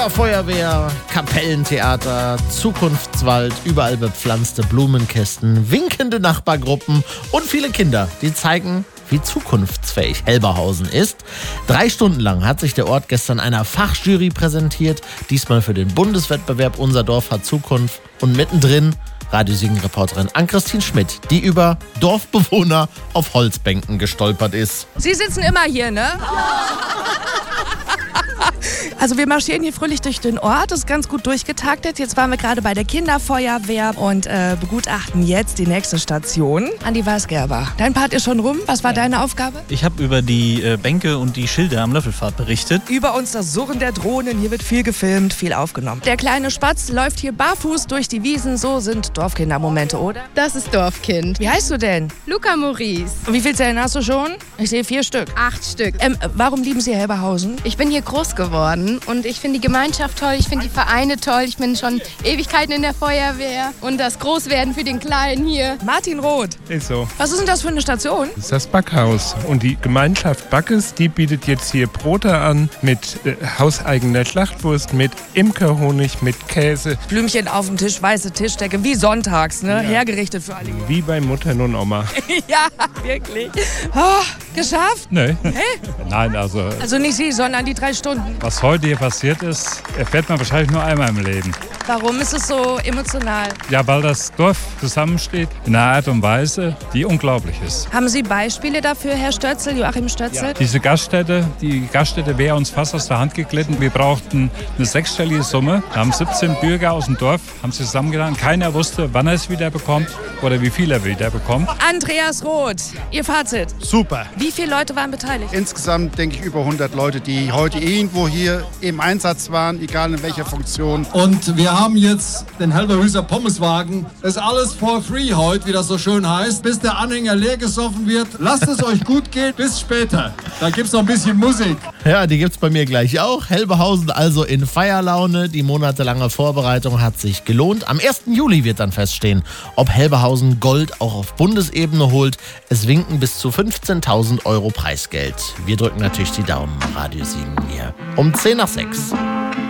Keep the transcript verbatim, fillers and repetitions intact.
Kinderfeuerwehr, Kapellentheater, Zukunftswald, überall bepflanzte Blumenkästen, winkende Nachbargruppen und viele Kinder, die zeigen, wie zukunftsfähig Helberhausen ist. Drei Stunden lang hat sich der Ort gestern einer Fachjury präsentiert, diesmal für den Bundeswettbewerb Unser Dorf hat Zukunft. Und mittendrin Radiosiegen-Reporterin Ann-Christine Schmidt, die über Dorfbewohner auf Holzbänken gestolpert ist. Sie sitzen immer hier, ne? Also wir marschieren hier fröhlich durch den Ort, das ist ganz gut durchgetaktet. Jetzt waren wir gerade bei der Kinderfeuerwehr und äh, begutachten jetzt die nächste Station. Andi Weisgerber, dein Part ist schon rum. Was war deine Aufgabe? Ich habe über die äh, Bänke und die Schilder am Löffelpfad berichtet. Über uns das Surren der Drohnen, hier wird viel gefilmt, viel aufgenommen. Der kleine Spatz läuft hier barfuß durch die Wiesen, so sind Dorfkindermomente, oder? Das ist Dorfkind. Wie heißt du denn? Luca Maurice. Und wie viele Zellen hast du schon? Ich sehe vier Stück. Acht Stück. Ähm, warum lieben Sie Helberhausen? Ich bin hier groß geworden und ich finde die Gemeinschaft toll, ich finde die Vereine toll. Ich bin schon Ewigkeiten in der Feuerwehr und das Großwerden für den Kleinen hier. Martin Roth. Ist so. Was ist denn das für eine Station? Das ist das Backhaus. Und die Gemeinschaft Backes, die bietet jetzt hier Brote an mit äh, hauseigener Schlachtwurst, mit Imkerhonig, mit Käse. Blümchen auf dem Tisch, weiße Tischdecke, wie sonntags, ne? Ja. Hergerichtet für alle. Wie bei Mutter und Oma. Ja, wirklich. Oh, geschafft? Nee. Hey? Nein, also Also nicht Sie, sondern die drei Stunden. was heute hier passiert ist, erfährt man wahrscheinlich nur einmal im Leben. Warum ist es so emotional? Ja, weil das Dorf zusammensteht in einer Art und Weise, die unglaublich ist. Haben Sie Beispiele dafür, Herr Stötzel, Joachim Stötzel? Diese Gaststätte, die Gaststätte wäre uns fast aus der Hand geglitten. Wir brauchten eine sechsstellige Summe. Da haben siebzehn Bürger aus dem Dorf haben sich zusammengetan. Keiner wusste, wann er es wieder bekommt oder wie viel er wieder bekommt. Andreas Roth, Ihr Fazit. Super. Wie viele Leute waren beteiligt? Insgesamt denke ich über hundert Leute, die heute irgendwo hier im Einsatz waren, egal in welcher Funktion. Und wir haben jetzt den Helberhüser Pommeswagen. Das ist alles for free heute, wie das so schön heißt, bis der Anhänger leer gesoffen wird. Lasst es euch gut gehen, bis später. Da gibt's noch ein bisschen Musik. Ja, die gibt's bei mir gleich auch. Helberhausen also in Feierlaune. Die monatelange Vorbereitung hat sich gelohnt. Am ersten Juli wird dann feststehen, ob Helberhausen Gold auch auf Bundesebene holt. Es winken bis zu fünfzehntausend Euro Preisgeld. Wir drücken natürlich die Daumen. Radio Siegen hier um zehn nach sechs.